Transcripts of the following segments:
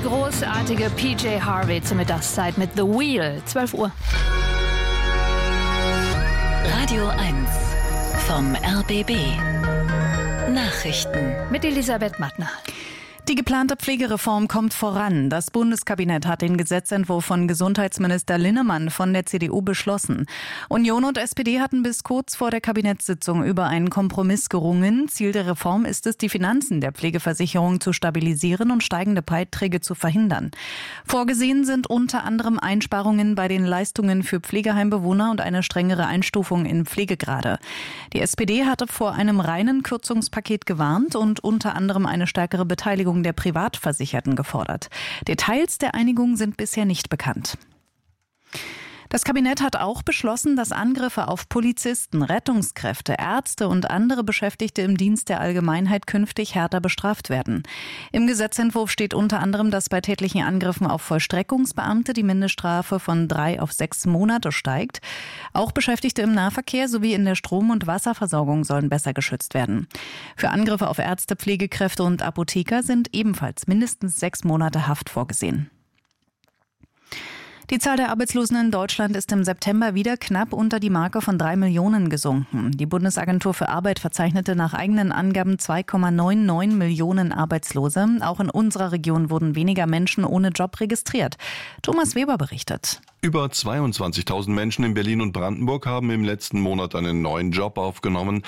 großartige PJ Harvey zur Mittagszeit mit The Wheel, 12 Uhr. Radio 1 vom RBB. Nachrichten Mit Elisabeth Mattner. Die geplante Pflegereform kommt voran. Das Bundeskabinett hat den Gesetzentwurf von Gesundheitsminister Linnemann von der CDU beschlossen. Union und SPD hatten bis kurz vor der Kabinettssitzung über einen Kompromiss gerungen. Ziel der Reform ist es, die Finanzen der Pflegeversicherung zu stabilisieren und steigende Beiträge zu verhindern. Vorgesehen sind unter anderem Einsparungen bei den Leistungen für Pflegeheimbewohner und eine strengere Einstufung in Pflegegrade. Die SPD hatte vor einem reinen Kürzungspaket gewarnt und unter anderem eine stärkere Beteiligung der Privatversicherten gefordert. Details der Einigung sind bisher nicht bekannt. Das Kabinett hat auch beschlossen, dass Angriffe auf Polizisten, Rettungskräfte, Ärzte und andere Beschäftigte im Dienst der Allgemeinheit künftig härter bestraft werden. Im Gesetzentwurf steht unter anderem, dass bei tätlichen Angriffen auf Vollstreckungsbeamte die Mindeststrafe von 3 auf 6 Monate steigt. Auch Beschäftigte im Nahverkehr sowie in der Strom- und Wasserversorgung sollen besser geschützt werden. Für Angriffe auf Ärzte, Pflegekräfte und Apotheker sind ebenfalls mindestens 6 Monate Haft vorgesehen. Die Zahl der Arbeitslosen in Deutschland ist im September wieder knapp unter die Marke von 3 Millionen gesunken. Die Bundesagentur für Arbeit verzeichnete nach eigenen Angaben 2,99 Millionen Arbeitslose. Auch in unserer Region wurden weniger Menschen ohne Job registriert. Thomas Weber berichtet. Über 22.000 Menschen in Berlin und Brandenburg haben im letzten Monat einen neuen Job aufgenommen,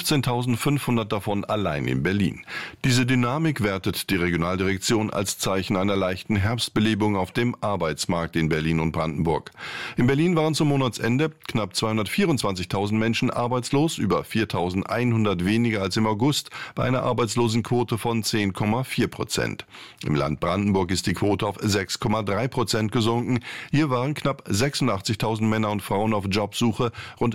15.500 davon allein in Berlin. Diese Dynamik wertet die Regionaldirektion als Zeichen einer leichten Herbstbelebung auf dem Arbeitsmarkt in Berlin und Brandenburg. In Berlin waren zum Monatsende knapp 224.000 Menschen arbeitslos, über 4.100 weniger als im August, bei einer Arbeitslosenquote von 10,4%. Im Land Brandenburg ist die Quote auf 6,3% gesunken. Hier waren knapp 86.000 Männer und Frauen auf Jobsuche, rund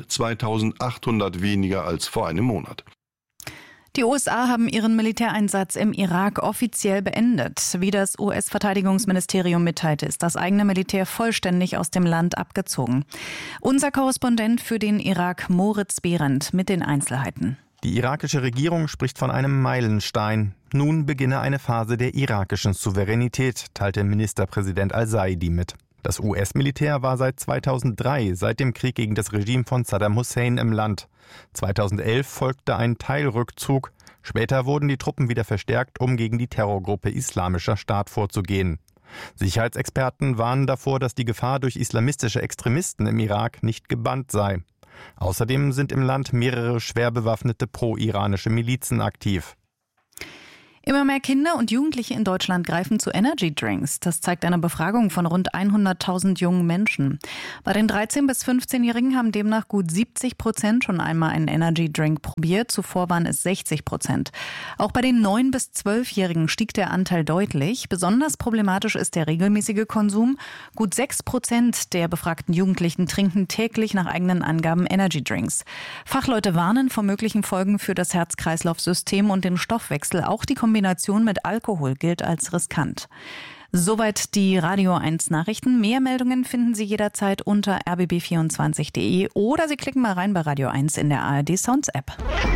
2.800 weniger als vor einem Monat. Die USA haben ihren Militäreinsatz im Irak offiziell beendet. Wie das US-Verteidigungsministerium mitteilte, ist das eigene Militär vollständig aus dem Land abgezogen. Unser Korrespondent für den Irak, Moritz Behrendt, mit den Einzelheiten. Die irakische Regierung spricht von einem Meilenstein. Nun beginne eine Phase der irakischen Souveränität, teilte Ministerpräsident al-Saidi mit. Das US-Militär war seit 2003, seit dem Krieg gegen das Regime von Saddam Hussein im Land. 2011 folgte ein Teilrückzug. Später wurden die Truppen wieder verstärkt, um gegen die Terrorgruppe Islamischer Staat vorzugehen. Sicherheitsexperten warnen davor, dass die Gefahr durch islamistische Extremisten im Irak nicht gebannt sei. Außerdem sind im Land mehrere schwer bewaffnete pro-iranische Milizen aktiv. Immer mehr Kinder und Jugendliche in Deutschland greifen zu Energy-Drinks. Das zeigt eine Befragung von rund 100.000 jungen Menschen. Bei den 13- bis 15-Jährigen haben demnach gut 70% schon einmal einen Energy-Drink probiert. Zuvor waren es 60%. Auch bei den 9- bis 12-Jährigen stieg der Anteil deutlich. Besonders problematisch ist der regelmäßige Konsum. Gut 6% der befragten Jugendlichen trinken täglich nach eigenen Angaben Energy-Drinks. Fachleute warnen vor möglichen Folgen für das Herz-Kreislauf-System und den Stoffwechsel. Auch die Kombination mit Alkohol gilt als riskant. Soweit die Radio 1 Nachrichten. Mehr Meldungen finden Sie jederzeit unter rbb24.de oder Sie klicken mal rein bei Radio 1 in der ARD Sounds App.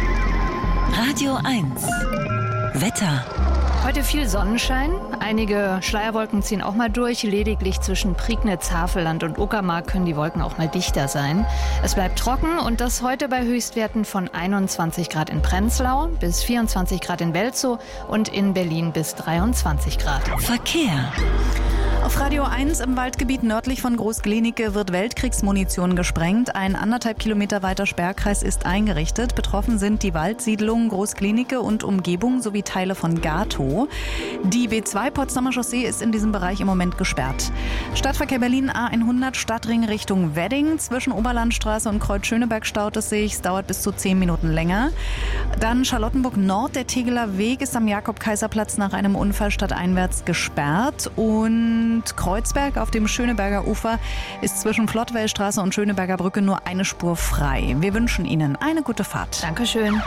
Radio 1 Wetter. Heute viel Sonnenschein. Einige Schleierwolken ziehen auch mal durch. Lediglich zwischen Prignitz, Havelland und Uckermark können die Wolken auch mal dichter sein. Es bleibt trocken und das heute bei Höchstwerten von 21 Grad in Prenzlau bis 24 Grad in Welzow und in Berlin bis 23 Grad. Verkehr. Auf Radio 1 im Waldgebiet nördlich von Groß-Glienicke wird Weltkriegsmunition gesprengt. Ein 1,5 Kilometer weiter Sperrkreis ist eingerichtet. Betroffen sind die Waldsiedlungen Groß-Glienicke und Umgebung sowie Teile von Gatow. Die B2 Potsdamer Chaussee ist in diesem Bereich im Moment gesperrt. Stadtverkehr Berlin A100 Stadtring Richtung Wedding. Zwischen Oberlandstraße und Kreuz-Schöneberg staut es sich. Es dauert bis zu 10 Minuten länger. Dann Charlottenburg Nord. Der Tegeler Weg ist am Jakob-Kaiser-Platz nach einem Unfall stadteinwärts gesperrt. Und Kreuzberg auf dem Schöneberger Ufer ist zwischen Flottwellstraße und Schöneberger Brücke nur eine Spur frei. Wir wünschen Ihnen eine gute Fahrt. Dankeschön.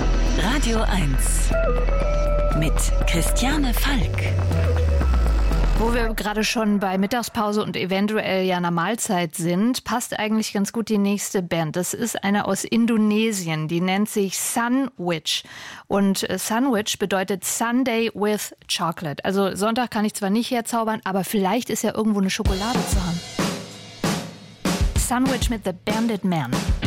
Radio 1 mit Christiane Falk. Wo wir gerade schon bei Mittagspause und eventuell ja einer Mahlzeit sind, passt eigentlich ganz gut die nächste Band. Das ist eine aus Indonesien, die nennt sich Sunwich. Und Sunwich bedeutet Sunday with Chocolate. Also Sonntag kann ich zwar nicht herzaubern, aber vielleicht ist ja irgendwo eine Schokolade zu haben. Sunwich mit The Bandit Man.